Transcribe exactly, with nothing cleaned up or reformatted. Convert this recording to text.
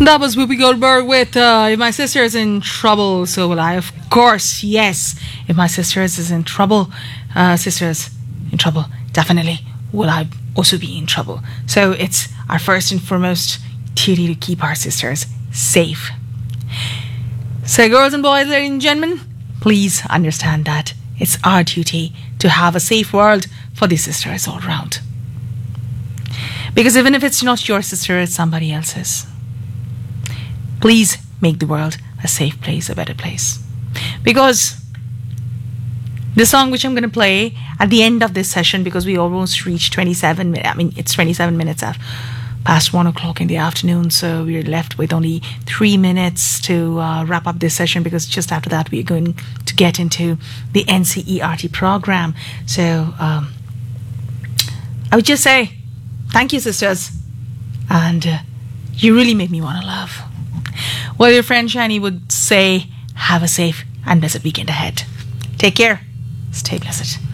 That was Whoopi Goldberg with uh, If My Sister Is in Trouble, So Will I. Of course, yes. If my sister is in trouble, uh, sister is in trouble, definitely will I also be in trouble. So it's our first and foremost duty to keep our sisters safe. So girls and boys, ladies and gentlemen, please understand that it's our duty to have a safe world for the sisters all round. Because even if it's not your sister, it's somebody else's. Please make the world a safe place, a better place. Because the song which I'm going to play at the end of this session, because we almost reached twenty-seven minutes, I mean, it's twenty-seven minutes past one o'clock in the afternoon, so we're left with only three minutes to uh, wrap up this session, because just after that we're going to get into the N C E R T program. So um, I would just say thank you, sisters, and uh, you really make me want to love. Well, your friend Shani would say, have a safe and blessed weekend ahead. Take care. Stay blessed.